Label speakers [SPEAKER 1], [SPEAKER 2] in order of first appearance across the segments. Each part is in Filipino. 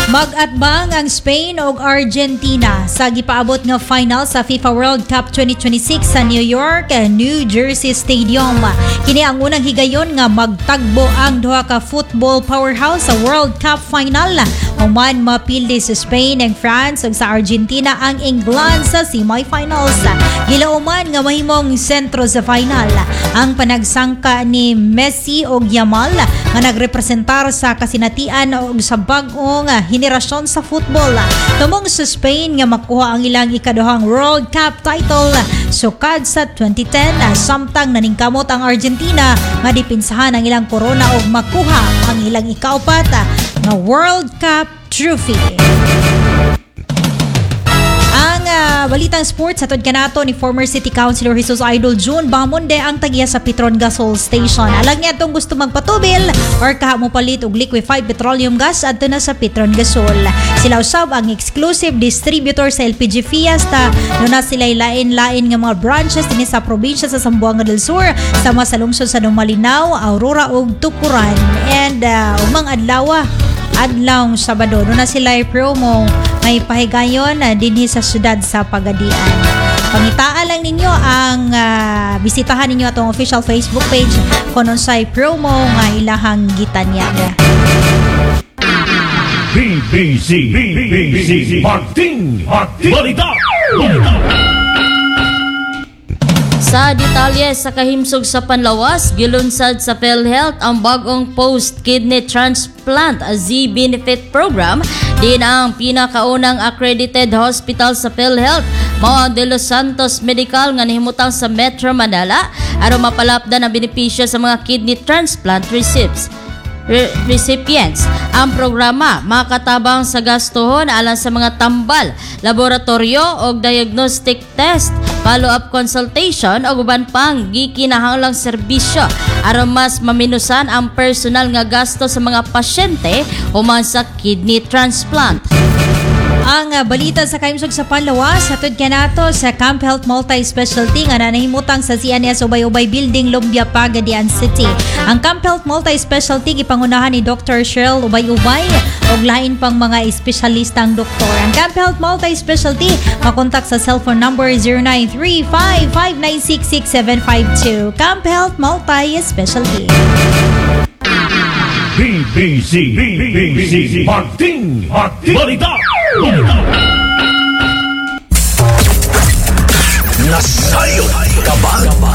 [SPEAKER 1] Mag-atbang ang Spain ug Argentina sa gipaabot nga final sa FIFA World Cup 2026 sa New York, New Jersey Stadium. Kini ang unang higayon nga magtagbo ang duha ka football powerhouse sa World Cup final. Human mapildi sa Spain ug France ug sa Argentina ang England sa semifinals. Gilauman nga mahimong sentro sa final ang panagsangka ni Messi ug Yamal nga nagrepresentar sa kasinatian ug sa bag-ong henerasyon sa football. Tumong sa Spain nga makuha ang ilang ikaduhang World Cup title sukad sa 2010 samtang naningkamot ang Argentina nga dipinsahan ang ilang korona ug makuha ang ilang ikaupat nga World Cup trophy. Balitang sports hatod kanato ni former City Councilor Jesus Idol June Bamonde ang tagiya sa Petron Gasol Station. Alang niya itong gusto magpatubil or kaha mo palit og liquefied petroleum gas adto na sa Petron Gasol. Sila usab ang exclusive distributor sa LPG Fiesta. Doon na sila lain-lain nga mga branches din sa probinsya sa Zamboanga del Sur, sama sa lungsod sa Malinaw, Aurora ug Tukuran. And umang adlaw Sabado, doon na sila promo may pahigayon dinhi sa syudad sa Pagadian. Pangitaan lang ninyo ang bisitahan ninyo atong official Facebook page kung unsay promo nga ilahang gitanyaga.
[SPEAKER 2] BBC Martin Balita.
[SPEAKER 3] Sa detalye sa kahimsog sa panlawas, gilunsad sa PhilHealth ang bagong post-kidney transplant Z-Benefit Program. Din ang pinakaunang accredited hospital sa PhilHealth, mao ang De Los Santos Medical nga nahimutang sa Metro Manila aron mapalapdan ang benepisyo sa mga kidney transplant recipients. Ang programa makatabang sa gastuhon alang sa mga tambal, laboratorio o diagnostic test, follow-up consultation o uban pang gikinahanglang serbisyo aron mas maminusan ang personal nga gasto sa mga pasyente human sa kidney transplant.
[SPEAKER 1] Ang balita sa kahimsog sa panlawas hatod kanato sa Camp Health Multi-Specialty nga nanahimutang sa CNS Ubay-Ubay Building, Lumbia, Pagadian City. Ang Camp Health Multi-Specialty gipangunahan ni Dr. Cheryl Ubay-Ubay ug lain pang mga espesyalistang doktor. Ang Camp Health Multi-Specialty makontak sa cellphone number 0935-5966752. Camp Health Multi-Specialty.
[SPEAKER 2] BBC Martin Balita. Nasayod ka ba?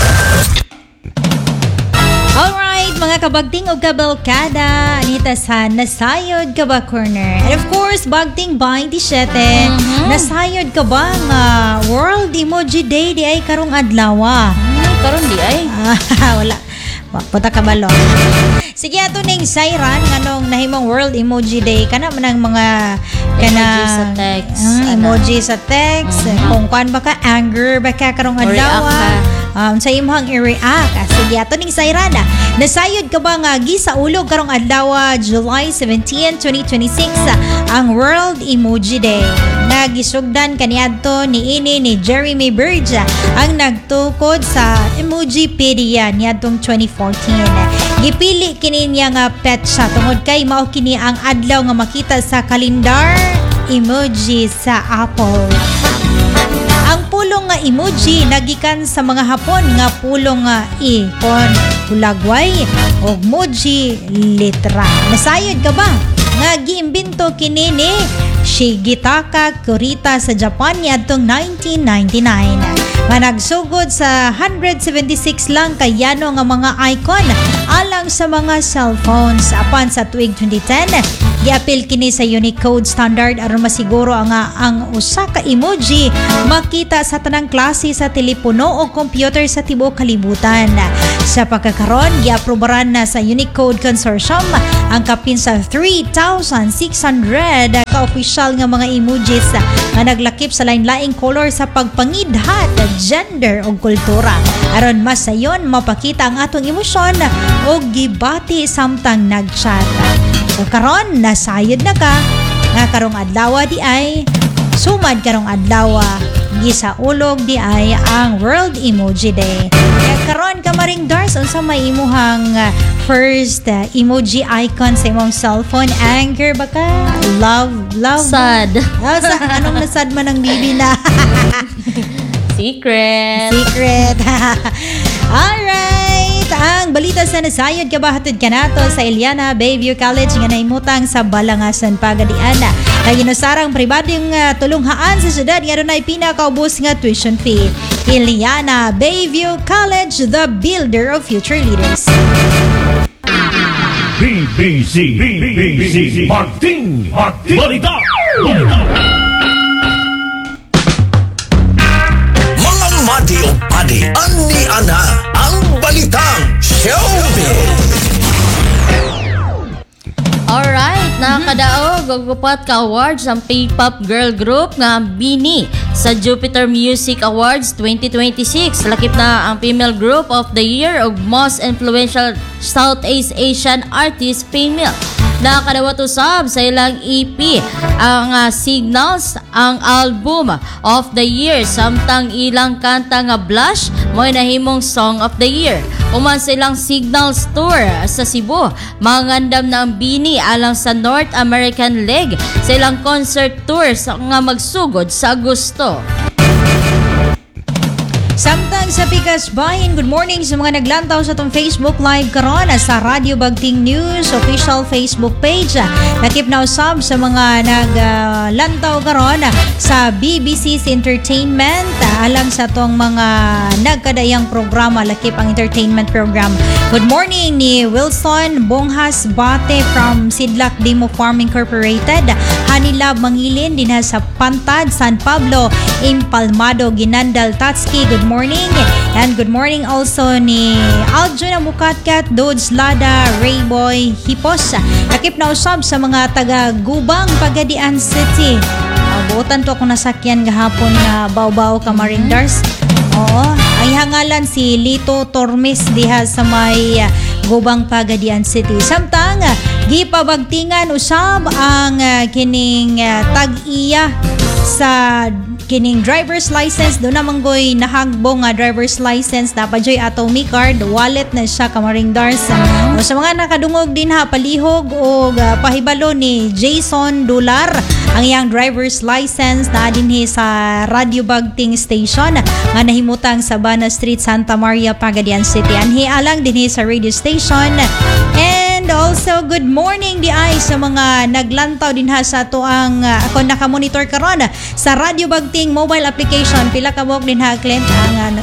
[SPEAKER 1] Alright, mga kabagting o kabalkada, anita sa Nasayod Ka Ba Corner. And of course, bagting 27, nasayod ka ba nga World Emoji Day di ay karong adlaw?
[SPEAKER 3] Karon di ay?
[SPEAKER 1] Wala. Punta ka balo. Sige, ato ning sayran nganong nahimong World Emoji Day kana man ang mga
[SPEAKER 3] emoji sa text.
[SPEAKER 1] Emoji sa text. Kung kuan ba ka anger ba ka karong adlaw? Sa imong i-react. Sige, ato ning sayran. Nasayod ka ba nga gisaulog karong adlaw July 17, 2026 ang World Emoji Day. Nagisugdan kaniadto ni Jeremy Burge ang nagtukod sa Emojipedia niadtong 2014. Gipili kini niya nga petsa tungod kay mao kini ang adlaw nga makita sa kalendar emoji sa Apple. Ang pulong nga emoji nagikan sa mga Hapon nga pulong nga ikon, hulagway o moji litra. Nasayod ka ba nga giimbento kini ni Shigitaka Kurita sa Japan niadtong 1999. Nga nagsugod sa 176 lang kayano nga mga icon alang sa mga cellphones. Apan sa tuig 2010, giapil kini sa Unicode standard aron masiguro ang usa ka emoji makita sa tanang klase sa telepono o computer sa tibuok kalibutan. Sa pagkakaron, giaprobaran na sa Unicode Consortium ang kapin sa 3,600 ka-official nga mga emojis nga naglakip sa lain-laing color sa pagpangidhat, gender o kultura. Aron mas sayon mapakita ang atong emosyon o gibati samtang nag-chat. So karon nasayod na ka nga karong adlaw di ay sumad karong adlaw gisaulog di ay ang World Emoji Day. Kaya karon ka maring Dars unsa may imuhang first emoji icon sa imong cellphone. Anger ba ka? Love
[SPEAKER 3] Sad.
[SPEAKER 1] Anong nasad man ang bibi na?
[SPEAKER 3] Secret.
[SPEAKER 1] Alright, ang balita sa nasayod kabahatid ka nato sa Eliana Bayview College nga naimutang sa Balangasan, Pagadiana. Naginusarang pribadong tulunghaan sa syudad nga dunay pinakaubos nga tuition fee. Eliana Bayview College, the builder of future leaders.
[SPEAKER 2] BBC Pagting Balita. Mga madi o padi, ani ana ang balitang showbiz.
[SPEAKER 3] Alright, nakadaog og upat ka awards ang P-pop girl group nga BINI sa Jupiter Music Awards 2026. Lakip na ang Female Group of the Year ug Most Influential Southeast Asian Artist Female. Nakadawat usab sa ilang EP ang Signals, ang album of the year, samtang ilang kanta nga Blush mo'y nahimong Song of the Year. Uman sa ilang Signals tour sa Cebu, mangandam na ang BINI alang sa North American leg sa ilang concert tour nga magsugod sa Agosto.
[SPEAKER 1] Samtang sa Pikas Bahin, good morning sa mga naglantaw sa itong Facebook Live karon sa Radio Bagting News official Facebook page. Nakip na usab sa mga naglantaw karon sa BBC's Entertainment alang sa itong mga nagkadayang programa, lakip ang entertainment program. Good morning ni Wilson Bonghas Bate from Sidlak Demo Farm Incorporated, Hanilab Mangilin din sa Pantad, San Pablo, Impalmado, Ginandal, Tatski. Good morning. And good morning also ni Aljuna Mukatkat, Dods Lada, Rayboy Hipos. Nakip na usab sa mga taga Gubang, Pagadian City. Buotan to ako nasakyan gahapon na Baw-Baw Camarindars. Oo, ang hangalan si Lito Tormes diha sa may Gubang, Pagadian City. Samtang gipabagtingan usab ang kining tag-iya sa kining driver's license. Doon naman go'y nahagbong nga driver's license dapat joy atomic card wallet na siya Camarindars. O sa mga nakadungog din ha, palihog o pahibalo ni Jason Dular ang iyang driver's license na dinhi sa Radio Bagting Station nga nahimutang sa Bana Street, Santa Maria, Pagadian City. Anhi alang dinhi sa radio station. And also good morning di ay sa mga naglantaw din ha sa to ang ako nakamonitor karon sa Radio Bagting mobile application. Pila ka buok din ha client ang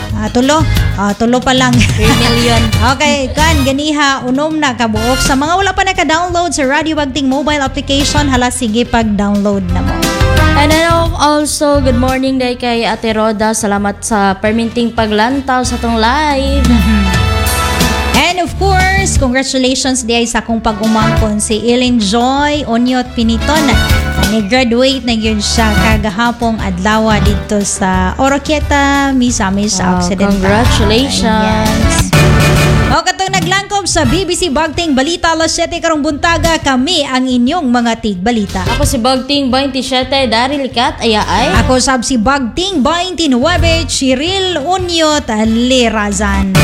[SPEAKER 1] tulo pa lang
[SPEAKER 3] 3 million.
[SPEAKER 1] Okay, kan ganiha unom na kabuok. Sa mga wala pa naka-download sa Radio Bagting mobile application, hala sige pag-download na mo.
[SPEAKER 3] And then also, good morning day kay Ate Roda. Salamat sa perminting paglantaw sa tong live.
[SPEAKER 1] And of course, congratulations diay sa akong pag-umangkon si Ellen Joy Onyot Piniton. Nag-graduate na yun siya kagahapong adlaw dito sa Oroquieta, Misamis Occidental.
[SPEAKER 3] Congratulations!
[SPEAKER 1] O katong naglangkob sa BBC Bagting Balita alas 7 karong buntaga, kami ang inyong mga tigbalita.
[SPEAKER 3] Ako si Bagting 27, Dari Likat, ayaay.
[SPEAKER 1] Ako sab si Bagting 29, Chiril Unyot Lirazan.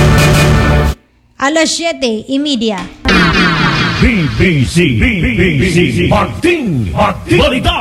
[SPEAKER 1] Alas 7:30.
[SPEAKER 2] BBC Pagting Balita.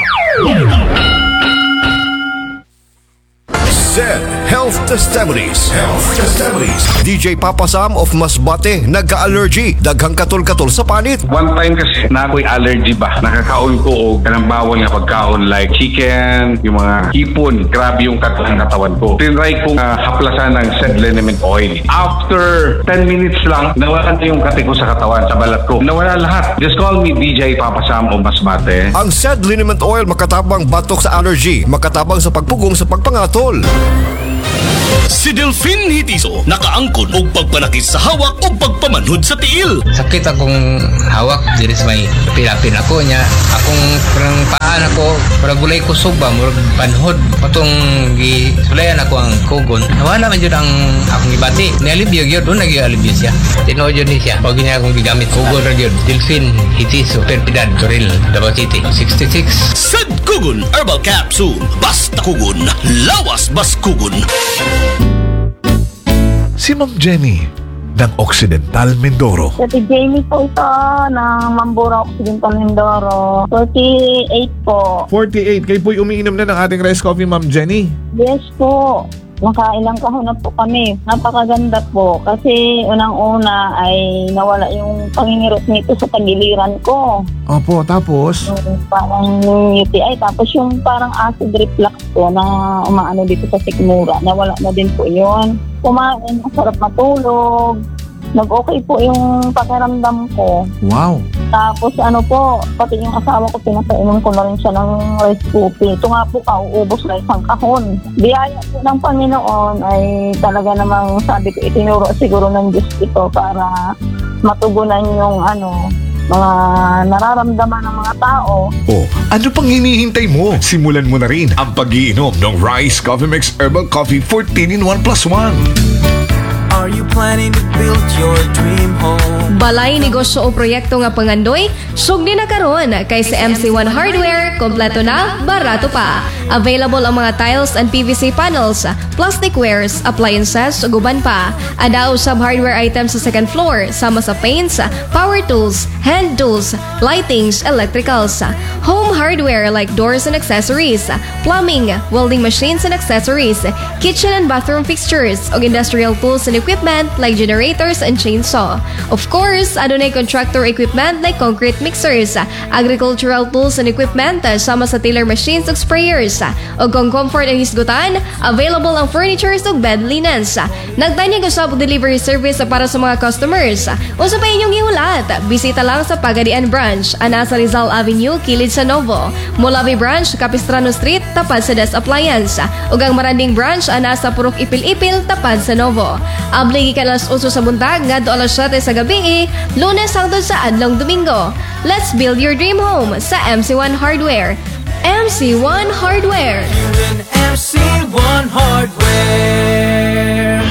[SPEAKER 4] Said Health Testimonies. DJ Papa Sam of Masbate nagka-allergy, daghang katol-katol sa panit.
[SPEAKER 5] One time kasi na ako'y allergy ba, nakakaon ko o kanang bawal nga pagkaon like chicken, yung mga hipon, grabe yung katawan ko. Tinry kong haplasan ng said liniment oil. After 10 minutes lang, nawala na yung kate ko sa katawan, sa balat ko. Nawala lahat. Just call me DJ Papa Sam of Masbate.
[SPEAKER 4] Ang said liniment oil makatabang batok sa allergy, makatabang sa pagpugong sa pagpangatol.
[SPEAKER 2] Si Delphine Hitiso nakaangkon og pagpanakis sa hawak o pagpamanhod sa tiil.
[SPEAKER 6] Sakit akong hawak diri sa may pilapin ako niya. Akong parang paan ako, para gulay kusog ba, murag panhod. Patong gisulayan ako ang kugon. Nawala man yun ang akong ibati. Nialibyo yun, doon nag-ialibyo siya. Tinood yun niya. Pag niya akong gigamit kugon ra yun. Delphine Hitiso, Perpidad, Toril, Davao City, 66.
[SPEAKER 2] Sad Kugon Herbal Capsule. Basta kugon, lawas bas kugon.
[SPEAKER 7] Si Ma'am Jenny, ng Occidental Mindoro.
[SPEAKER 8] Si Jamie po ito ng Mambura Occidental Mindoro. 48 po.
[SPEAKER 7] 48. Kayo po'y umiinom na ng ating rice coffee, Ma'am Jenny.
[SPEAKER 8] Yes po. Nakailang kahon na po kami. Napakaganda po. Kasi unang-una ay nawala yung pangingirot nito sa tagiliran ko.
[SPEAKER 7] Opo, tapos?
[SPEAKER 8] Yung parang UTI. Tapos yung parang acid reflux ko na umaano dito sa sikmura. Nawala na din po yun. Kumain, masarap matulog. Nag-okay po yung pakiramdam ko.
[SPEAKER 7] Wow.
[SPEAKER 8] Tapos ano po, pati yung asawa ko, pinapainom ko na rin siya ng rice coffee. Ito nga po, kauubos na isang kahon. Biyaya po ng Panginoon ay talaga namang sabi ko, itinuro siguro ng Diyos ito para matugunan yung mga nararamdaman ng mga tao.
[SPEAKER 7] Oh, ano pang hinihintay mo? Simulan mo na rin ang pag-iinom ng Rice Coffee Mix Herbal Coffee 14 in 1 plus 1.
[SPEAKER 9] Are you planning to build your dream home?
[SPEAKER 10] Balay negosyo o proyekto nga pangandoy, sugdi na karon kay sa MC1 Hardware, kompleto na, barato pa. Available ang mga tiles and PVC panels, plastic wares, appliances, ug uban pa. Adao sub hardware items sa second floor, sama sa paints, power tools, hand tools, lightings, electricals. Home hardware like doors and accessories, plumbing, welding machines and accessories, kitchen and bathroom fixtures, ug industrial tools and equipment like generators and chainsaw. Of course, adunay contractor equipment like concrete mixers, agricultural tools and equipment, sama sa tiller machines ug sprayers. Ug kung comfort ang hisgutan, available ang furnitures ug bed linens. Nagtanyag usab og delivery service para sa mga customers. Usa pa inyong ihulat, bisita lang sa Pagadian Branch, ana sa Rizal Avenue, kilid sa Novo. Molavi Branch, Capistrano Street, tapad sa Des Appliance. Ug ang Maranding Branch, ana sa Purok Ipil-Ipil, tapad sa Novo. Abli gikan alas 8 sa buntag ngadto alas 7 sa gabi, Lunes hangtod sa adlong Domingo. Let's build your dream home sa MC1 Hardware. MC1 Hardware.
[SPEAKER 9] MC1 Hardware.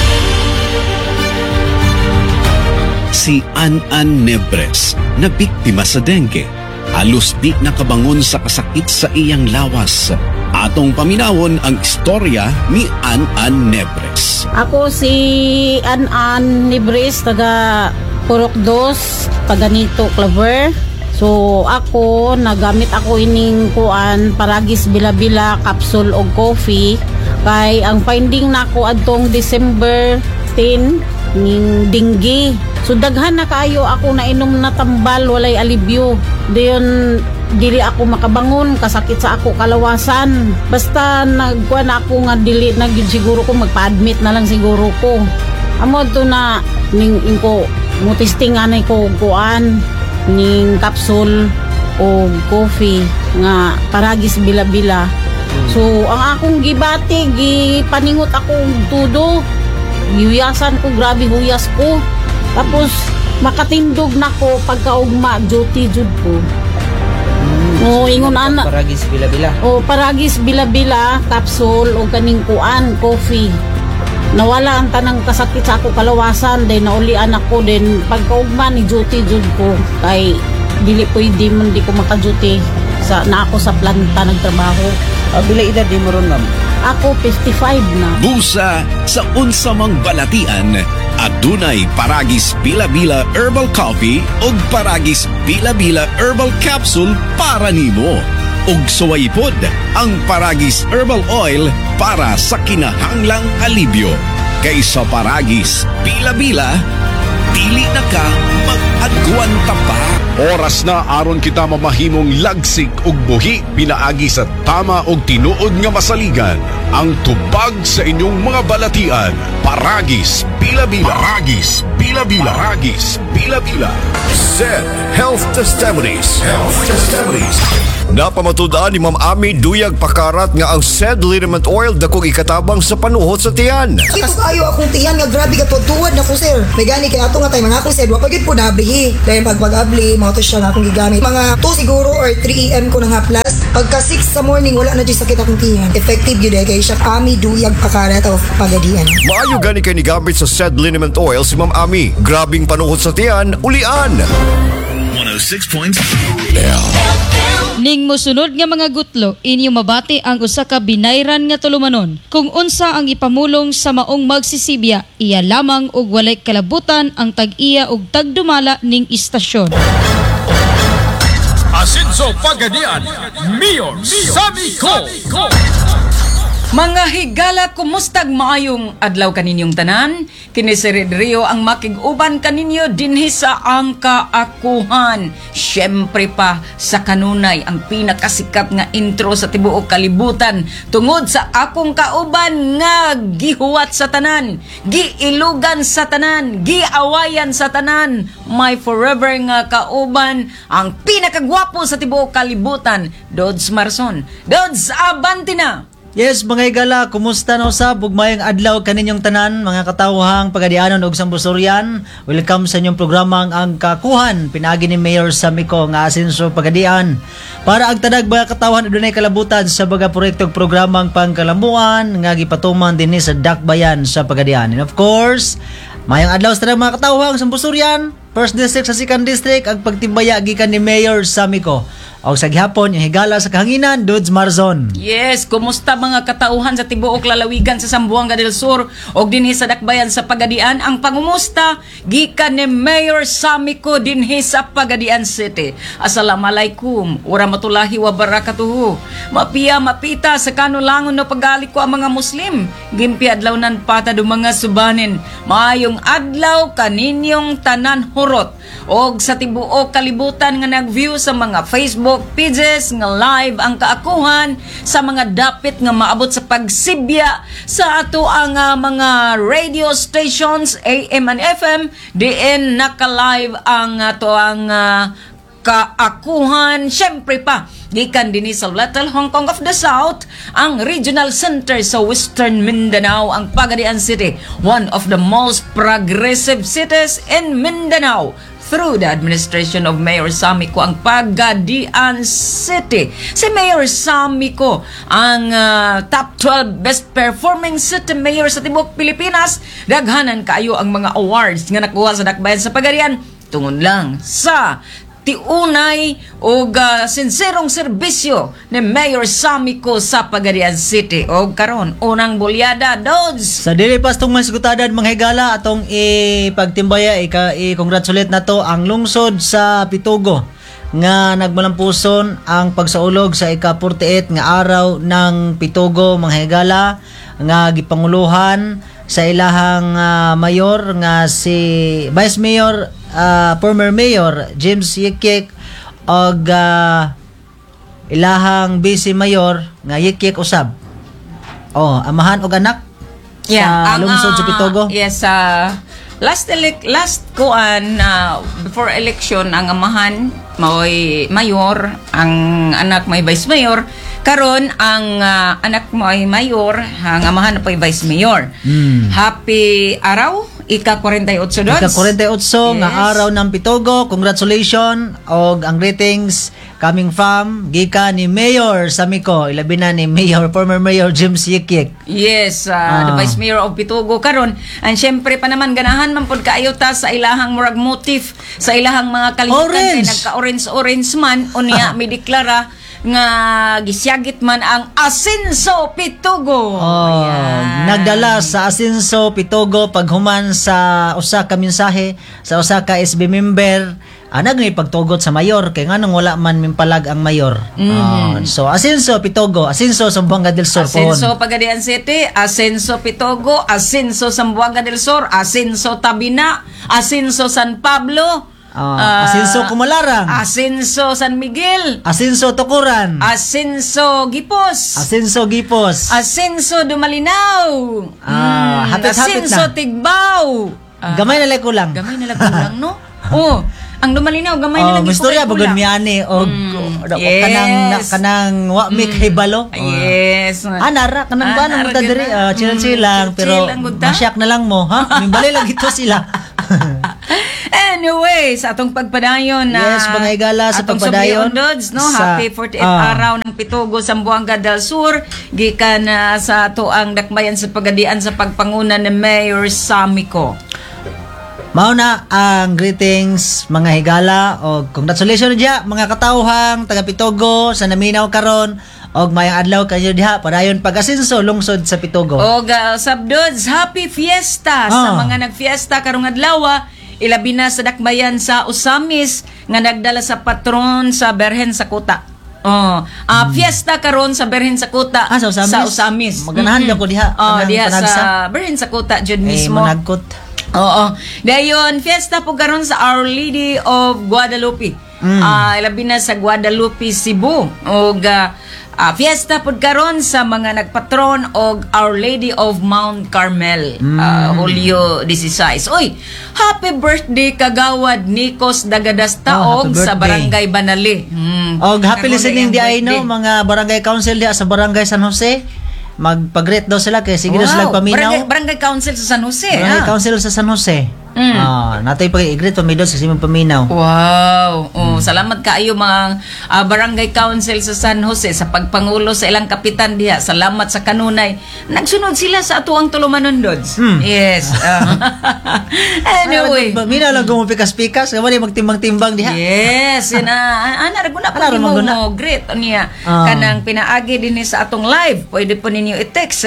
[SPEAKER 11] Si An Nebres na biktima sa dengue. Halos di nakabangon sa kasakit sa iyang lawas. Atong paminawon ang istorya ni An Nebres.
[SPEAKER 12] Ako si An Nebres, taga Purok 2, Paganito, Claver. So ako, nagamit ako ining paragis bila-bila, capsule o coffee. Kay ang finding nako adtong December 10, ning dengue. So daghan na kaayo ako na inom na tambal, walay alibyo. Dayon dili ako makabangon, kasakit sa ako kalawasan. Basta nagkuan ako nga dili na gyud siguro ko magpa-admit na lang siguro ko. Amo to na ning ko mo testing anay ko kuan ning capsule o coffee nga paragis bila-bila. So ang akong gibati, gipaningot ako tudo. Gihuyasan ko, grabe huyas ko. Tapos makatindog nako pagkaugma, duty jud ko. O ingon ana.
[SPEAKER 6] Paragis bila-bila.
[SPEAKER 12] O paragis bila-bila, capsule o kaning kuan, coffee. Nawala ang tanang kasakit sa ako kalawasan, then naulian ako, then pagkaugma ni duty jud ko. Kay dili pwede man di ko maka-duty na ako sa planta nagtrabaho.
[SPEAKER 6] Bila edad di mo ron, ma'am?
[SPEAKER 12] Ako 55 na.
[SPEAKER 11] Busa sa unsamang balatian, adunay Paragis Bila-Bila Herbal Coffee o Paragis Bila-Bila Herbal Capsule para nimo. Ug suwaypod ang Paragis Herbal Oil para sa kinahanglang alibyo. Kaysa Paragis Bila-Bila, dili na ka mag-agwanta pa.
[SPEAKER 13] Oras na aron kita mamahimong lagsik ug buhi pinaagi sa tama ug tinuod nga masaligan. Ang tubag sa inyong mga balatian, Paragis Bila-Bila. Paragis Bila-Bila. Paragis Bila-Bila.
[SPEAKER 4] SED Health Testimonies. Health Testimonies. Napamatudaan ni Ma'am Ami Duyag Pakarat nga ang SED liniment oil dakong ikatabang sa panuhot sa tiyan.
[SPEAKER 14] Ito kayo akong tiyan nga grabe ka tuwad na ko sir. May gani kay ato nga tayo mga akong SED wa pagid po nablihi. Dahil pag-abli mga to siya nga akong gigamit. Mga 2 siguro or 3 AM ko na haplas. Pagka 6 sa morning wala na di sakit akong tiyan. Effective yun kay siya Ami Duyag Pakarat of Pagadian.
[SPEAKER 4] Maayo gani kay ni gamit sa SED liniment oil si Ma'am Ami. Grabing panuhot sa tiyan, ulian.
[SPEAKER 2] 106.3
[SPEAKER 11] TTL.
[SPEAKER 15] Ning mosunod nga mga gutlo, inyo mabati ang usa ka binayran nga tulumanon. Kung unsa ang ipamulong sa maong magsisibya, iya lamang og walay kalabutan ang tag-iya og tagdumala ning istasyon.
[SPEAKER 2] Asenso Pagadian, Mayor Sammy Co.
[SPEAKER 16] Mga higala, kumustag maayong adlaw kaninyong tanan? Kini si Rio ang makig-uban kaninyo dinhi sa ang kaakuhan. Syempre pa sa kanunay ang pinakasikat nga intro sa tibuok kalibutan tungod sa akong kauban nga gihuwat sa tanan, giilugan sa tanan, giawayan sa tanan. My forever nga kauban, ang pinakagwapo sa tibuok kalibutan, Dodds Marson. Dodds, abanti na!
[SPEAKER 17] Yes, mga higala, kumusta na usab? Ug mayang adlaw kaninyong tanan, mga katawhang Pagadianon ug Sambusoryan. Welcome sa inyong programang Ang Kakuhan, pinaagi ni Mayor Sammy Co nga Asenso Pagadian. Para ang tadag mga katawhan adunay kalabutan sa baga proyektong programang pangkalamuan nga gipatuman dinhi sa Dakbayan sa Pagadian. And of course, mayang adlaw sa mga katawhang Sambusoryan, First District sa Second District, ang pagtimbaya gikan ni Mayor Sammy Co. O sa gihapon, yung higala sa kahanginan, Dodds Marzon.
[SPEAKER 16] Yes, kumusta mga katauhan sa tibuok lalawigan sa Zamboanga del Sur o dinhi sa Dakbayan sa Pagadian? Ang pangumusta, gikan ni Mayor Sammy Co dinhi sa Pagadian City. Assalamualaikum, warahmatullahi wabarakatuh. Mapita sa kanulangon no pagali ko ang mga Muslim. Gimpi adlawnan pata do mga subanin. Maayong adlaw kaninyong tanan hurot. Og sa tibuok kalibutan nga nag-view sa mga Facebook pages nga live ang kaakuhan sa mga dapit nga maabot sa pagsibya sa ato ang mga radio stations AM and FM diin naka-live ang ato ang kaakuhan. Syempre pa gikan dinhi sa Little Hong Kong of the South, ang regional center sa Western Mindanao, ang Pagadian City, one of the most progressive cities in Mindanao. Through the administration of Mayor Sammy Co, ang Pagadian City. Si Mayor Sammy Co, ang top 12 best performing city mayor sa tibuok Pilipinas. Daghanan kaayo ang mga awards nga nakuha sa Dakbayan sa Pagadian tungod lang sa tiunay o sinserong serbisyo ni Mayor Sammy Co sa Pagadian City. O karon unang bulyada, Dodds.
[SPEAKER 17] Sa dili pastong masgutadan mga higala, atong ipagtimbaya, i-congratulate na to ang lungsod sa Pitugo nga nagmalampuson ang pagsaulog sa ika-48 nga araw ng Pitugo mga higala, nga gipanguluhan sa ilahang mayor nga si Vice Mayor, former Mayor James Yikik, og ilahang Vice Mayor nga Yikik usab. Amahan og anak sa lungsod sa Pitugo.
[SPEAKER 16] Yes, last kuan before election ang amahan may mayor, ang anak may vice mayor. Karon ang anak mo ay mayor, ang amahan po ay vice mayor. Happy araw, ika-48 Dodds.
[SPEAKER 17] Ika-48 nga araw ng Pitugo. Congratulations og ang greetings coming from gikan ni Mayor Sammy Co, ilabi na ni former Mayor James Yikik.
[SPEAKER 16] Yes, the Vice Mayor of Pitugo karon. And syempre pa naman ganahan man pud kaayo ta sa ilahang murag motif sa ilahang mga kalibutan kay nagka-orange man unya mi deklara nga gisyagit man ang Asenso Pitugo.
[SPEAKER 17] Nagdala sa Asenso Pitugo paghuman sa usa ka mensahe sa usa ka SB member, nagni pagtugot sa mayor kay nganong wala man mimpalag ang mayor. So Asenso Pitugo, Asenso Zamboanga del Sur,
[SPEAKER 16] Asenso Pagadian City, Asenso Pitugo, Asenso Zamboanga del Sur, Asenso Tabina, Asenso San Pablo,
[SPEAKER 17] Asenso Kumalarang,
[SPEAKER 16] Asenso San Miguel,
[SPEAKER 17] Asenso Tukuran,
[SPEAKER 16] Asenso Gipos, Asenso Dumalinaw, Asenso Tigbaw.
[SPEAKER 17] Gamay na lang
[SPEAKER 16] no? Ang Dumalinaw gamay na lang
[SPEAKER 17] istorya bagon miani og kanang wa mi kay balo.
[SPEAKER 16] Yes.
[SPEAKER 17] Nara kanang ba nang diri chill-chill pero masyak na lang mo ha. Mibali lang ito sila.
[SPEAKER 16] Anyway, sa atong pagpadayon
[SPEAKER 17] yes, mga higala sa pagpadayon
[SPEAKER 16] Dodds, no? Happy 48th araw ng Pitugo, Zamboanga del Sur, gikan sa ato ang Dakbayan sa Pagadian sa pagpanguna ni Mayor Sammy Co.
[SPEAKER 17] Mauna ang greetings mga higala o congratulations diha mga katawhang taga Pitogo sa naminaw karon og mayang adlaw kanyo diha padayon pag-asenso lungsod sa Pitogo.
[SPEAKER 16] Og sabdods, happy fiesta sa mga nagfiesta karong adlaw. Ilabi na sa dakbayan sa Usamis nga nagdala sa patron sa Berhen sa Kuta. Fiesta karon sa Berhen sa Kuta
[SPEAKER 17] sa Usamis. Maganahan ko diha.
[SPEAKER 16] Diha sa Berhen sa Kuta jud mismo.
[SPEAKER 17] Managkot.
[SPEAKER 16] Dayon fiesta po karon sa Our Lady of Guadalupe. Ilabi na sa Guadalupe, Cebu. Og fiesta po karon sa mga nagpatron og Our Lady of Mount Carmel, Hulyo 16. Oy, happy birthday kagawad Nikos Dagadas Taog sa Barangay Banali.
[SPEAKER 17] Og happy listening di ay no mga barangay council diha sa Barangay San Jose. Magpag-greet daw sila kay sige daw sila paminaw.
[SPEAKER 16] Barangay Council sa San Jose.
[SPEAKER 17] Barangay Council sa San Jose. Natay pag-i-greet paminaw sa simong paminaw.
[SPEAKER 16] Wow. Salamat kaayo mga Barangay Council sa San Jose sa pagpangulo sa ilang kapitan diha. Salamat sa kanunay. Nagsunod sila sa atuang tulumanon dods. Yes. Anyway,
[SPEAKER 17] mina lang gumipikas-pikas, kamo magtimbang-timbang diha.
[SPEAKER 16] Yes, ana ra guna pa mo greet niya. Kanang pinaagi dinhi sa atong live. Pwede po ninyo i-text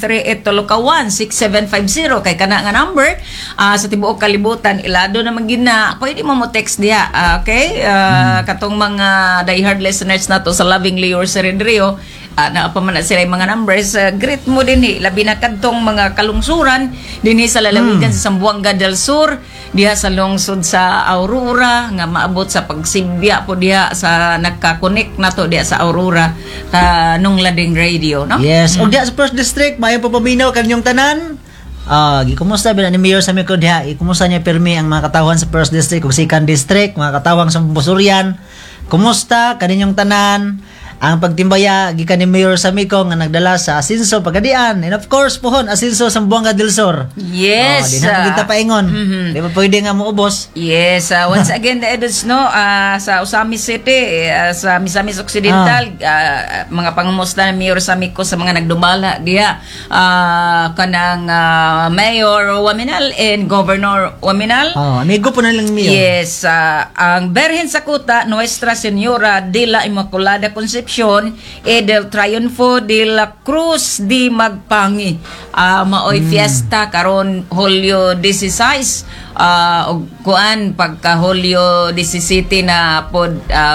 [SPEAKER 16] 0938-16750 kay kana nga number sa tibuok kalibutan ilado na magina. Pwede mo text diha. Okay? Katong mga diehard listeners nato sa Lovingly Yours sa Redrio, naapamana sila yung mga numbers. Greet mo din labi na kadtong mga kalungsuran dinhi sa lalawigan sa Zamboanga del Sur, diha sa lungsod sa Aurora nga maabot sa pagsibya po diha sa nagka-connect nato diha sa Aurora nung Lading Radio, no?
[SPEAKER 17] Yes. Og diha sa First District mayo papaminaw kanyong tanan. Kumusta bila ni Mayor sa Miko diha? Kumusta niya permi ang mga katawhan sa First District ug Second District, mga katawhan sa Busurian? Kumusta kaninyong tanan? Ang pagtimbaya gikan ni Mayor Samico nga nagdala sa Asenso Pagadian, and of course pohon Asenso Zamboanga del Sur.
[SPEAKER 16] Yes.
[SPEAKER 17] Di na kita paingon. Di ba pwede nga muubos?
[SPEAKER 16] Yes. Once again the edits no sa Usamis City, sa Misamis Occidental, mga pangumusta ni Mayor Samico sa mga nagdumala diha kanang Mayor Waminal and Governor Waminal.
[SPEAKER 17] Amigo po na lang Mayor.
[SPEAKER 16] Yes. Ang Berhen sa Kuta, Nuestra Señora de la Immaculada Concepcion del Triunfo de la Cruz di Magpangi. Maoy fiesta karon Hulyo 16 og kuan pagka Hulyo 17 na pod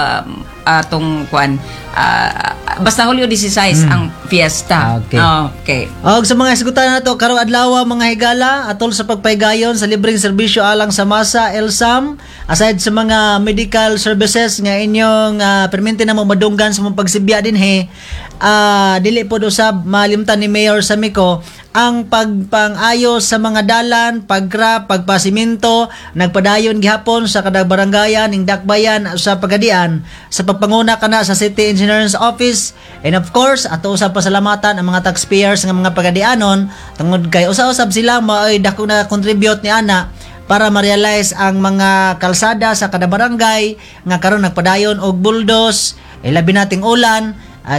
[SPEAKER 16] atong kuan basta Hulyo 16 ang fiesta. Okay.
[SPEAKER 17] Og sa mga isgutan nato karong adlaw mga higala atol sa pagpaygayon sa libreng serbisyo alang sa masa ELSAM, aside sa mga medical services nga inyong permente na mo madunggan sa mong pagsibya dinhi, dili pod usab malimtan ni Mayor Samico ang pagpangayos sa mga dalan, paggrap, pagpasimento, nagpadayon gihapon sa kada barangayan ning dakbayan sa Pagadian sa pagpanguna kana sa City Engineer's Office, and of course ato usab pasalamatan ang mga taxpayers nga mga Pagadianon tungod kay usa-usab sila maoy dako na contribute ni ana para ma-realize ang mga kalsada sa kada barangay nga karon nagpadayon og buldos, labi nating ulan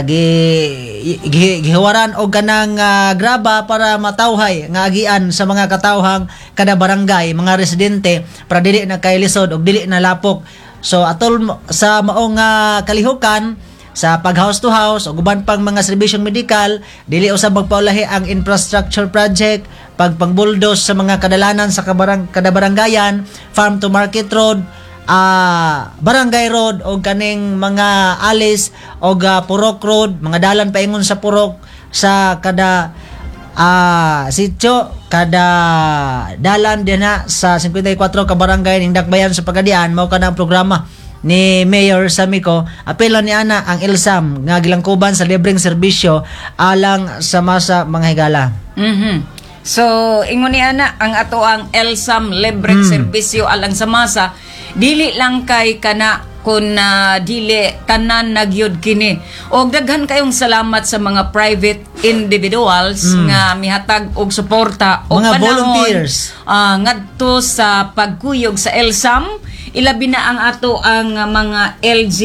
[SPEAKER 17] gihiwaran og kanang graba para matawhay nga agian sa mga katawhang kada barangay, mga residente para dili na kay lisod og dili na lapok. So atol sa maong kalihukan sa pag house to house o guban pang mga serbisyong medikal, dili usab magpaulahi ang infrastructure project, pagpangbuldos sa mga kadalanan sa kada barangayan, farm to market road, barangay road o kaning mga alis o purok road, mga dalan paingon sa purok sa kada sitio, kada dalan dinha sa 54 ka barangay ning dakbayan sa Pagadian. Mao kana ang programa ni Mayor Samico. Apelo ni ana ang ELSAM nga gilangkuban sa libreng serbisyo alang sa masa mga higala.
[SPEAKER 16] So ingon ni ana ang ato ang ELSAM libreng serbisyo alang sa masa, dili lang kay kana kun dili tanan nagyud kini. Og daghan kayong salamat sa mga private individuals nga mihatag og suporta og
[SPEAKER 17] mga
[SPEAKER 16] panahon,
[SPEAKER 17] volunteers
[SPEAKER 16] ngadto sa pagkuyog sa ELSAM. Ilabi na ang ato ang mga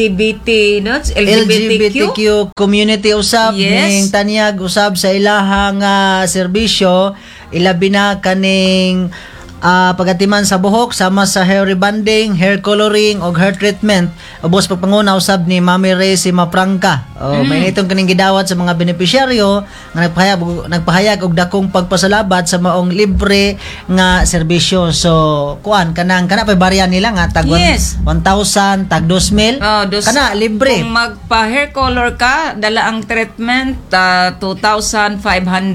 [SPEAKER 16] LGBTQ
[SPEAKER 17] community usab ning tanyag usab sa ilahang serbisyo, ilabi na kaning pagatiman sa buhok sama sa hair rebonding, hair coloring og hair treatment. Ubos pagpanguna usab ni Mami Ray si Mapranca. May nitong kaning gidawat sa mga benepisyaryo nga nagpahayag og dakong pagpasalamat sa maong libre nga serbisyo. So kuan kana pa barya nila nga tag 1,000 tag 2,000 kana libre.
[SPEAKER 16] Kung magpa-hair color ka, dala ang treatment 2,500.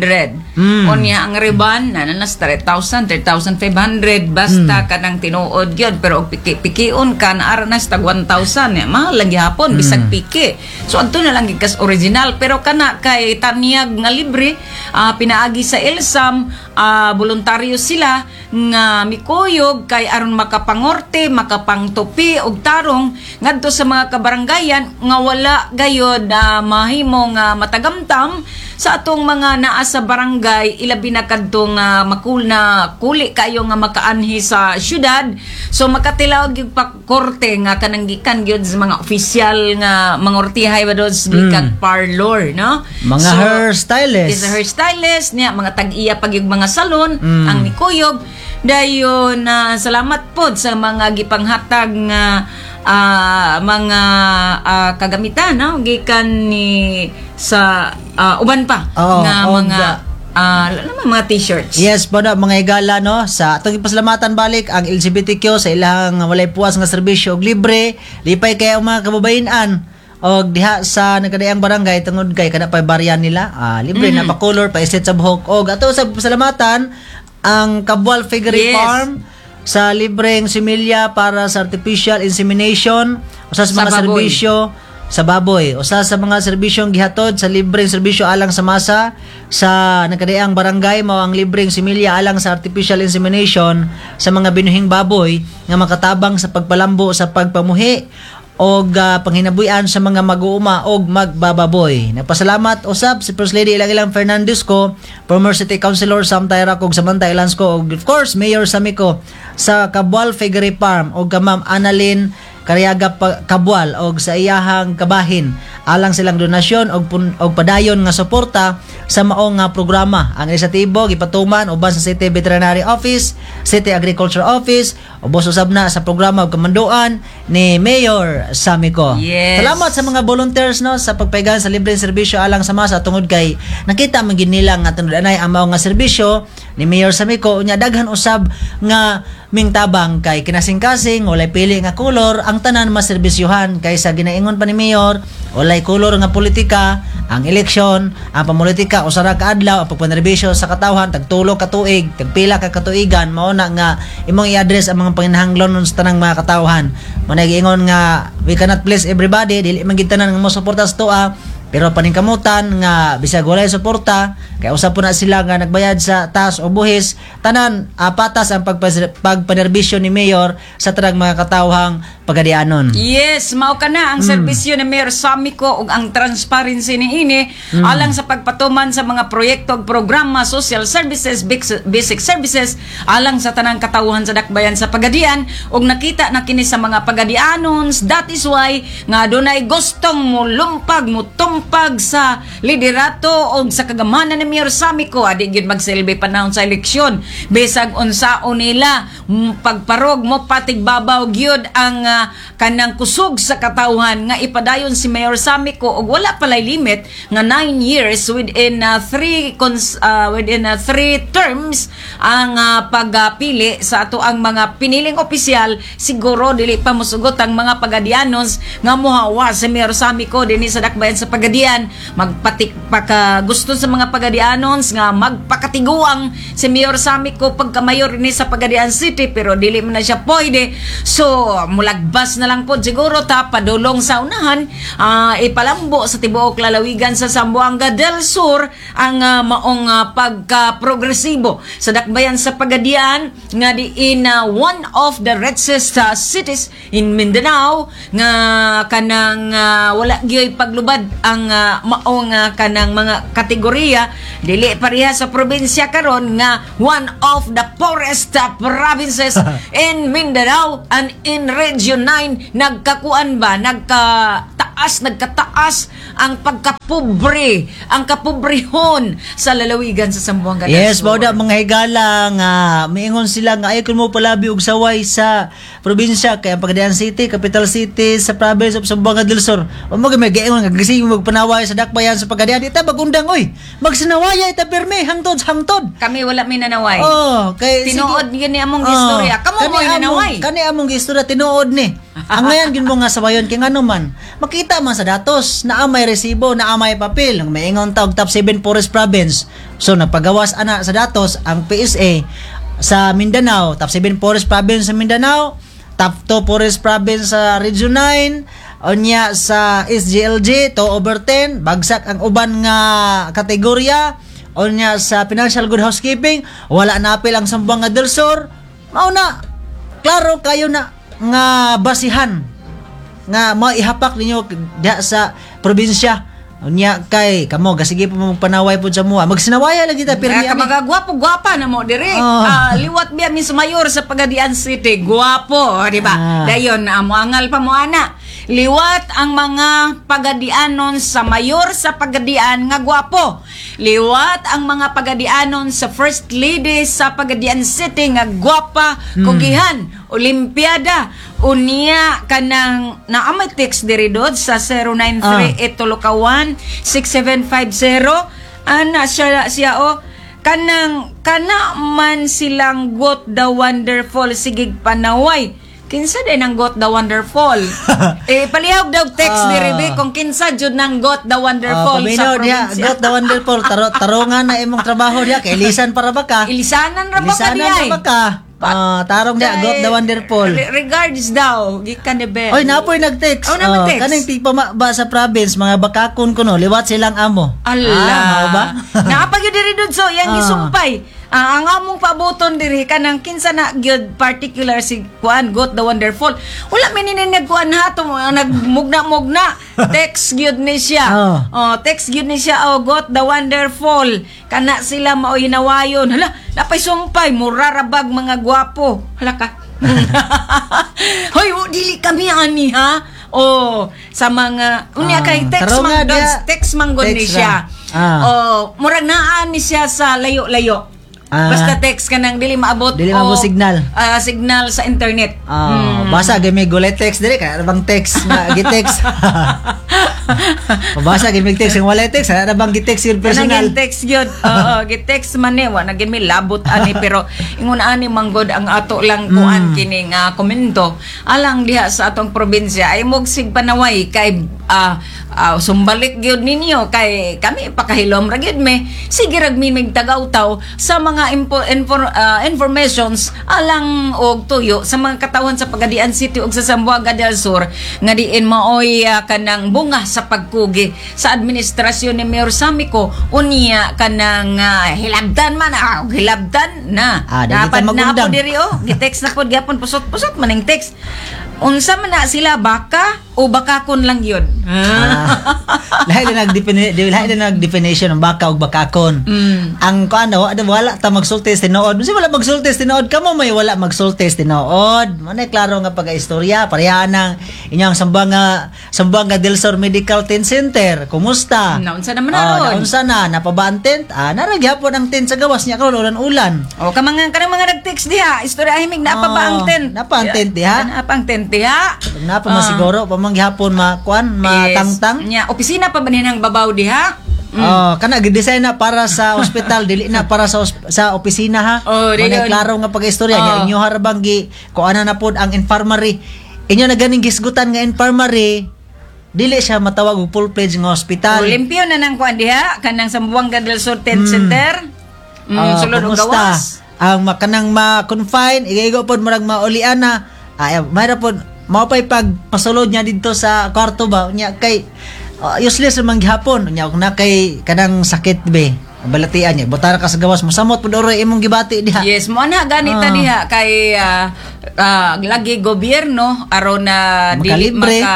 [SPEAKER 16] Unya ang ribbon nanas 3,000, 3,500 basta kanang tinuod yun. Pero og pikion ka na aranas tag 1,000 mahal lang gihapon bisag piki. So adto na lang gikas original, pero kana kay tanyag nga libre, pinaagi sa Ilsam, voluntaryo sila nga mikuyog kay aron makapangorte, makapangtupi og tarong ngadto sa mga kabaranggayan nga wala gayod mahimong matagamtam sa atong mga naa sa barangay, ilabi na kadtong kuli kayo nga makaanhi sa syudad. So makatilaw gyud pa korte nga kanang gikan gyud sa mga opisyal nga mangortihay ba doon gikan parlor, no?
[SPEAKER 17] Mga hairstylist.
[SPEAKER 16] Is a hairstylist niya, mga tag-iya pag yung mga salon ang nikuyog. Dayon salamat pod sa mga gipanghatag nga mga kagamitan, no? Gikan ni sa uban pa nga mga t-shirts.
[SPEAKER 17] Yes, po na mga igala, no? Sa atong ipasalamatan balik ang LGBTQ sa ilang walay puwas nga serbisyo og libre, lipay kay ang mga kababayan og diha sa nagkadaang barangay tungod kay kada pa barya nila libre na pa-color, pa-set sa buhok. Og ato sa pasalamatan ang Kabual Figure Farm sa libreng similya para sa artificial insemination, usa sa mga serbisyo sa baboy, usa sa mga serbisyong gihatod sa libreng serbisyo alang sa masa sa nagkadaang barangay mao ang libreng similya alang sa artificial insemination sa mga binuhing baboy nga makatabang sa pagpalambo sa pagpamuhi og panghinabuyan sa mga mag-uuma og magbababoy. Nagpasalamat usab si First Lady Ilang Fernandez ko, former City Councilor Sam Tayra kog Samantha Ilans ko, og of course Mayor Samiko sa Kabual Figure Farm og ka Ma'am Annalyn Cariaga Kabual og sa iyahang kabahin alang silang donasyon og padayon nga suporta sa maong nga programa. Ang inisatibo gipatuman uban sa City Veterinary Office, City Agriculture Office, ubos usab na sa programa og kamanduan ni Mayor Samiko.
[SPEAKER 16] Yes.
[SPEAKER 17] Salamat sa mga volunteers, no, sa pagpaygan sa libreng serbisyo alang sa masa tungod kay nakita man gid nila nga tunod-anay ang maong nga serbisyo ni Mayor Samiko. Unya daghan usab nga mingtabang kay kinasing-kasing walay pili nga kolor ang tanan maserbisyuhan kaysa ginaingon pa ni Mayor walay kolor nga politika ang eleksyon, ang pamulitika usara ka adlaw ang pagpanerbisyo sa katawhan tagtulo ka tuig, tagpila ka katuigan mao na nga imong i-address ang mga panginahanglan sa tanang mga katawhan. Manay giingon nga we cannot please everybody, dili man gid tanan nga mo suporta sa tuwa, pero paningkamutan nga bisag walay suporta kay usa po na sila nga nagbayad sa taas o buhis tanan patas ang pagpanerbisyo ni Mayor sa tanang mga katawhang pagadianon.
[SPEAKER 16] Yes, mao kana ang serbisyo ni Mayor Samiko ug ang transparency niini alang sa pagpatuman sa mga proyekto ug programa, social services, basic services alang sa tanang katawhan sa dakbayan sa pagadian ug nakita na kini sa mga pagadianons. That is why nga dunay gustong mulumpag sa liderato o sa kagamanan ni Mayor Samiko adi gyud magsilbi panahon sa eleksyon bisag unsaon nila pagparog mo patigbabaw gyud ang kanang kusog sa katawhan nga ipadayon si Mayor Samiko og wala palay limit nga 9 years within 3 terms ang pagpili sa ato ang mga piniling opisyal. Siguro dili pa mosugot ang mga pagadianos nga mohawa si Mayor Samiko dinhi sa dakbayan sa pagadian gusto sa mga pagadianons nga magpakatiguang si Mayor Samiko pagkamayor ni sa Pagadian City, pero dili man na siya pwede. So mulagbas na lang po siguro ta padulong sa unahan ipalambo sa tibuok lalawigan sa Zamboanga del Sur ang maong pagka-progresibo sa dakbayan sa Pagadian nga diin one of the richest cities in Mindanao nga kanang wala gyoy paglubad ang maong kanang mga kategorya dili pareha sa probinsya karon nga one of the poorest provinces in Mindanao and in Region 9 nagkakuan ba nagkataas ang pagkapobre, ang kapobrehon sa lalawigan sa Zamboanga del
[SPEAKER 17] Yes,
[SPEAKER 16] Sur.
[SPEAKER 17] bawda mga higala nga miingon sila nga ay kun mo palabi og saway sa probinsya kay ang Pagadian City, capital city sa province of Zamboanga del Sur. O mo may giingon nga gising magpanaway sa dakbayan sa Pagadian ita bagundang oy. Magsinawaya ita perme hangtod.
[SPEAKER 16] Kami wala mi nanaway.
[SPEAKER 17] Oh, kay
[SPEAKER 16] tinuod yun ni among istorya. Kamo mo nanaway.
[SPEAKER 17] Kani among istorya tinuod ni. Ang ngayon gin mo nga sabayon kay ngano man. Makita man sa datos na may resibo, na may papel, ang maingon ta og top 7 forest province. So napagawas ana sa datos ang PSA sa Mindanao, top 7 forest province sa Mindanao, top 2 forest province sa Region 9, onya sa SGLG 2/10, bagsak ang uban nga kategorya. Onya sa financial good housekeeping, wala na apil ang Zamboanga del Sur. Mao na klaro kayo na nga basihan nga maihapak ninyo diha sa probinsya. Unya kay kamo gasige pa mo panaway pud sa mua. Magsinawaya lagi ta pirmi.
[SPEAKER 16] Ka gwapo-gwapa na mo diri. Liwat biya Miss Mayor sa Pagadian City, gwapo, di ba? Dayon amo angal pa mo ana. Liwat ang mga Pagadianon sa mayor sa Pagadian nga gwapo. Liwat ang mga Pagadianon sa First Lady sa Pagadian City nga gwapa, kugihan, Olimpiada. Unya kanang naamay text diri dod sa 093-821-6750. Ana siya kana man silang got the wonderful sigig panaway. Kinsa din ang got the wonderful? Palihog daw text ni Rebe kung kinsa jud nang got the wonderful sa probinsya.
[SPEAKER 17] Got the wonderful tarongan na imong trabaho diha kay ilisan para ba ka?
[SPEAKER 16] Ilisanan ra ba ka diay?
[SPEAKER 17] Tarong diha got the wonderful.
[SPEAKER 16] Regards daw gikan ni Ben.
[SPEAKER 17] Oy napoy nag-text.
[SPEAKER 16] Nag-text.
[SPEAKER 17] Kaning tigpa ba sa province mga bakakon kuno liwat silang amo.
[SPEAKER 16] Allah.
[SPEAKER 17] Ba?
[SPEAKER 16] Naapag yun diri dun so yang gisumpay. Ang among pabuton diri kanang kinsa na gyud particular si kuan got the wonderful. Wala mininig kuan hato nagmugna-mugna. Text gyud ni siya. Text gyud ni siya got the wonderful. Kana sila mao hinawayon. Hala, napay sumpay mura rabag mga gwapo. Hala ka. Hoy, dili kami ani ha. Sa mga unya kay text manggod ni siya. Murag naan ni siya sa layo-layo. Basta text ka nang dili maabot
[SPEAKER 17] signal.
[SPEAKER 16] Signal sa internet.
[SPEAKER 17] Basa gamay gulay text diri kay bang text nga gi-text. Basa gamay text ang wala text ana bang gi-text yun personal.
[SPEAKER 16] Text gyud. Gi-text man ni wa na gyud labot ani pero ingon ani manggod ang ato lang kuan kining komento alang diha sa atong probinsya ay mogsig panaway kay sumbalik gyud ninyo kay kami pakahilom ra gyud me sige rag mi tagaw-taw sa mga informations alang og tuyo sa mga katawan sa Pagadian City ug sa Zamboanga del Sur nga diin maoy kanang bunga sa pagkugi sa administrasyon ni Mayor Samico unya kanang hilabdan man hilabdan na dapat na po diri gi-text na pod gyapon pusot-pusot man ang text unsa man na sila baka o bakakon lang yun.
[SPEAKER 17] Lahat na nag-definition ng baka o bakakon. Ang wala ta magsultes tinuod. Kasi wala magsultes tinuod kamo may wala magsultes tinuod. Manay klaro nga pag-istorya pareha ng inyong Zamboanga del Sur Medical Tent Center. Kumusta?
[SPEAKER 16] Naunsa naman na ron.
[SPEAKER 17] Naunsa na napabaan tent? Naragyapon ang tent sa gawas niya karon ulan.
[SPEAKER 16] Kanang mga nag-text diha, istorya himig napa ba ang tent?
[SPEAKER 17] Napa ang tent diha?
[SPEAKER 16] Napa ang tent diha?
[SPEAKER 17] Napa masiguro pamanghapon matangtang.
[SPEAKER 16] Nya opisina pa ba nang babaw diha?
[SPEAKER 17] Kana gi-design na para sa ospital dili na para sa opisina ha. Manay klaro nga pag-istorya niya inyo harabang kuana na pod ang infirmary. Inyo na ganing gisgutan nga infirmary dili siya matawag og full-fledged nga hospital.
[SPEAKER 16] Limpyo na nang kuan diha kanang Zamboanga del Sur Tent Center. Sulod og gawas.
[SPEAKER 17] Ang kanang ma-confine igaygo pod murag maulian na. Mayra pod maupay pag pasulod niya dito sa kwarto ba nya kay useless man gihapon nya na kay kanang sakit be balatian niya botara ka sa gawas mosamot pud oro imong gibati diha.
[SPEAKER 16] Yes mo ana ganita diha kay lagi gobyerno aron na dili maka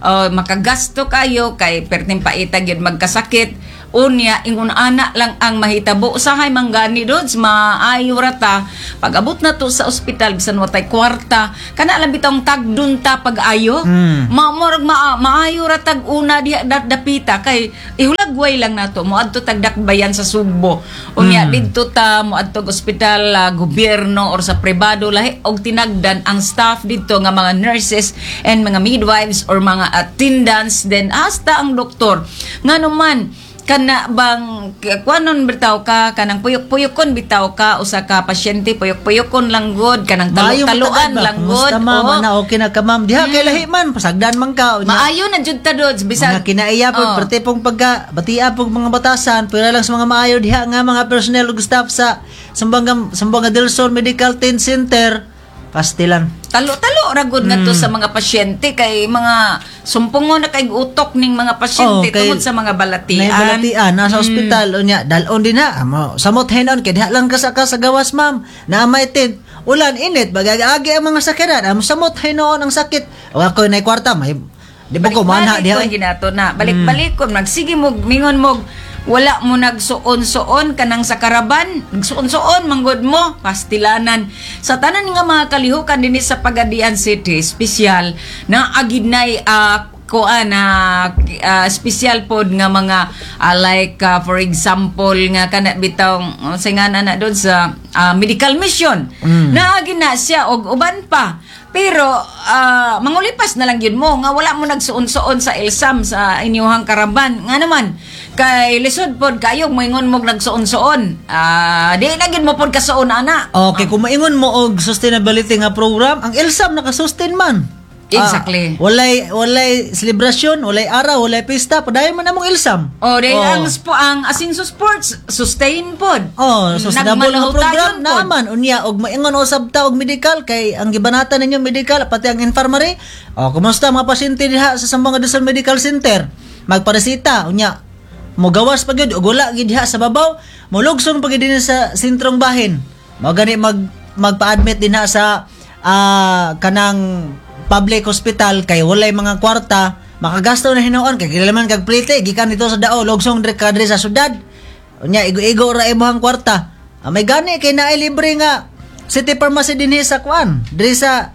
[SPEAKER 16] makagasto kayo kay perting paitag yun magkasakit. Unya, ingon ana lang ang mahitabo. Usahay manggani dods, maayo rata. Pag abot na to sa ospital, bisan watay kwarta, kana lang bitong tagdunta pag-ayo. Maayo ratag una diha dapita kay ihulagway lang nato mo adto tagdakbayan sa Sugbo. Unya didto ta mo adto ospital gobyerno or sa pribado lahi og tinagdan ang staff didto nga mga nurses and mga midwives or mga attendants then hasta ang doktor. Nganuman kana bang kuanon bitaw ka kanang puyok-puyokon bitaw ka usa ka pasyente puyok-puyokon lang god kanang talo-taloan lang god
[SPEAKER 17] ma'am na okay na ka ma'am diha kay lahi man pasagdan man ka
[SPEAKER 16] maayo na jud ta dods bisag
[SPEAKER 17] mga kinaiya pag parte pong pagka batia pong mga batasan pila lang sa mga maayo diha nga mga personnel ug staff sa Sambuanga del Sur Medical Teen Center pastilan
[SPEAKER 16] talo-talo ragod ngadto sa mga pasyente kay mga sumpungon na kay utok ning mga pasyente tungod sa mga balatian
[SPEAKER 17] nasa ospital unya dalon din na samot henon kay diha lang ka sa gawas ma'am na maitin ulan init bagagi ang mga sakiran samot henon ang sakit o ako nay kwarta may di ba ko manha diha
[SPEAKER 16] ginato na balik-balik kon magsige mo mingon mo wala mo nagsuon-suon kanang sa karaban nagsuon-suon manggod mo pastilanan sa tanan nga mga kalihukan dinhi sa Pagadian City special na aginay special pod nga mga like for example nga kana bitong singana na doon sa medical mission na agina siya og uban pa pero mangulipas na lang yun mo nga wala mo nagsuon-suon sa Elsam sa inyuhang karaban nga naman kay lisod pod kayo moingon mo nagsuon-suon di na gid mo pod kasuon ana
[SPEAKER 17] okay kung maingon mo og sustainability nga program ang Elsam nakasustain man
[SPEAKER 16] exactly
[SPEAKER 17] walay selebrasyon walay araw walay pista padayon man among Elsam
[SPEAKER 16] ang Asinso Sports sustain pod
[SPEAKER 17] sustainable nga program naman unya og maingon usab ta og medical kay ang gibanatan ninyo medical pati ang infirmary kumusta mga pasyente diha sa Sambuanga del Sur Medical Center magparesita unya mo gawas pa gyud og wala gid diha sa babaw mo lugson pa gid din sa sentrong bahin mo gani magpa-admit din sa kanang public hospital kay walay mga kwarta makagasto na hinuon kay kilalaman kag plite gikan dito sa dao lugsong kadre sa syudad unya igo ra imong kwarta may gani kay naay libre nga city pharmacy dinhi sa kuan diri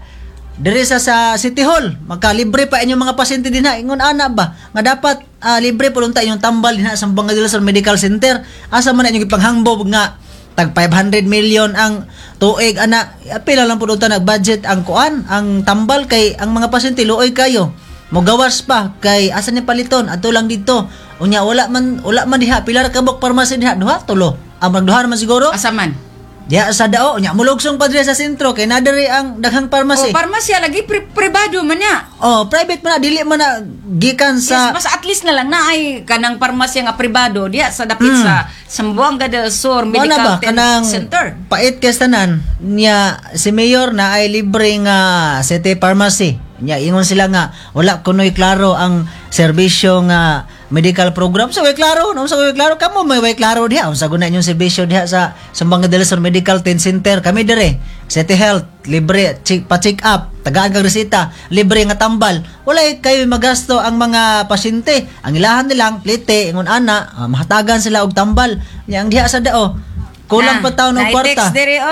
[SPEAKER 17] sa City Hall magkalibre pa inyong mga pasyente din ha ingon ana ba nga dapat libre pulunta inyong tambal din ha sa Sambuanga del Sur Medical Center asa man inyong ipanghangbog nga tag 500 million ang tuig ana pila lang pud nag budget ang kuan ang tambal kay ang mga pasyente luoy kayo mo gawas pa kay asa ni paliton adto lang dito unya wala man diha pila ra kabok pharmacy diha duha tulo amang duha man siguro
[SPEAKER 16] asa man
[SPEAKER 17] diha sa dao nya mulugsong pa diri sa sentro kay nadiri ang daghang pharmacy
[SPEAKER 16] pharmacy lagi pribado man niya
[SPEAKER 17] private man na dili man na gikan sa
[SPEAKER 16] mas at least na lang na ay kanang pharmacy nga pribado diha sa dapit sa Sambuanga del Sur Medical Center
[SPEAKER 17] pait kay tanan niya si mayor na ay libre nga city pharmacy nya ingon sila nga wala kunoy klaro ang serbisyo nga medical program so way klaro kamo may way klaro diha unsa guna inyong serbisyo diha sa Sambuanga del Sur Medical Teen Center kami dire City Health libre pa-check up tagaan kag resita libre nga tambal wala kayo magasto ang mga pasyente ang ilahan nilang plite ingon ana mahatagan sila og tambal nya ang diha sa dao kulang pa taon og kwarta
[SPEAKER 16] text dire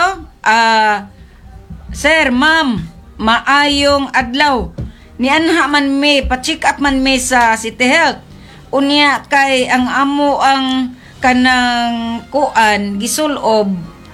[SPEAKER 16] sir ma'am maayong adlaw ni anha man me pa-check up man me sa City Health unya kay ang amo ang kanang kuan gisulob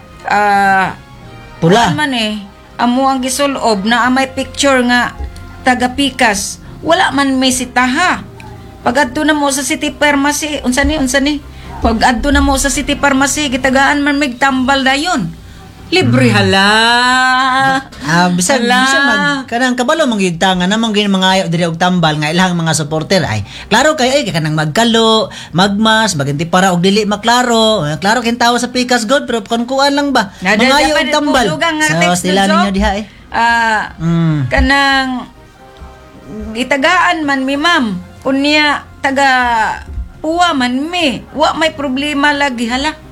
[SPEAKER 17] pula
[SPEAKER 16] man amo ang gisulob na may picture nga taga Pikas wala man may sitaha pag adto na mo sa City Pharmacy unsa ni pag adto na mo sa City Pharmacy gitagaan man mig tambal dayon libre hala
[SPEAKER 17] bisag kanang kabalo mong gitangan namang gin mga ayo diri og tambal nga ilang mga supporter ay klaro kay kanang magkalo magmas baganti para og dili maklaro kin tawo sa Pikas God pero kuan lang ba mga ayo og tambal sa sila ninyo diha
[SPEAKER 16] kanang itagaan man mi ma'am unya taga puwa man mi wa may problema lagi hala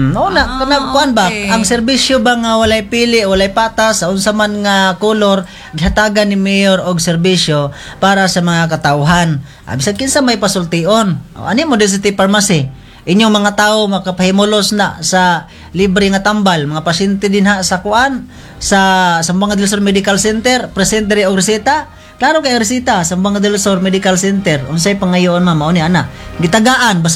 [SPEAKER 17] kanang kuan ba ang serbisyo ba nga walay pili walay patas sa unsa man nga color gihatagan ni Mayor og serbisyo para sa mga katawhan. Bisag kinsa may pasultion. Ani mo din sa pharmacy. Inyong mga tao makapahimulos na sa libre nga tambal, mga pasyente din ha sa kuan sa Sambanga del Sur Medical Center, presente rin og reseta. Klaro kay reseta sa Sambanga del Sur Medical Center. Unsay pangayoon ma'am, mao ni ana. Gitagaan basta